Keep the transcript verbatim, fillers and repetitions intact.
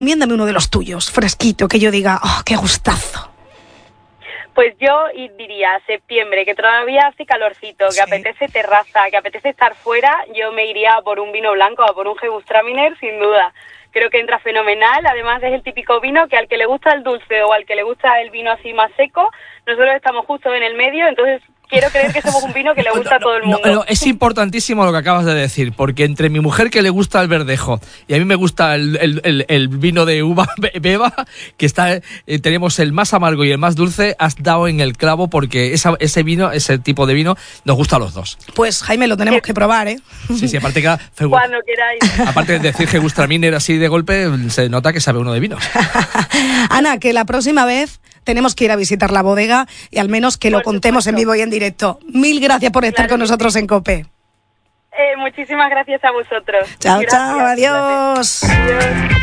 Recomiéndame uno de los tuyos, fresquito, que yo diga, oh, qué gustazo. Pues yo diría septiembre, que todavía hace calorcito, que sí. apetece terraza, que apetece estar fuera. Yo me iría por un vino blanco o por un Gewürztraminer, sin duda. Creo que entra fenomenal. Además es el típico vino que al que le gusta el dulce o al que le gusta el vino así más seco, nosotros estamos justo en el medio, entonces quiero creer que somos un vino que le gusta no, no, a todo el mundo. No, no, es importantísimo lo que acabas de decir, porque entre mi mujer que le gusta el verdejo y a mí me gusta el, el, el, el vino de uva beba, que está eh, tenemos el más amargo y el más dulce, has dado en el clavo, porque esa, ese vino, ese tipo de vino, nos gusta a los dos. Pues Jaime, lo tenemos que probar, ¿eh? Sí, sí, aparte que cuando queráis. Aparte de decir Gewürztraminer así de golpe, se nota que sabe uno de vinos. Ana, que la próxima vez tenemos que ir a visitar la bodega y al menos que por lo contemos supuesto. En vivo y en directo. Mil gracias por estar claro con nosotros sí. en COPE. Eh, muchísimas gracias a vosotros. Chao, gracias, chao, adiós. Adiós.